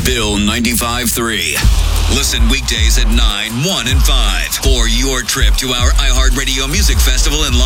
Bill 95.3. Listen weekdays at 9, 1, and 5 for your trip to our iHeartRadio Music Festival in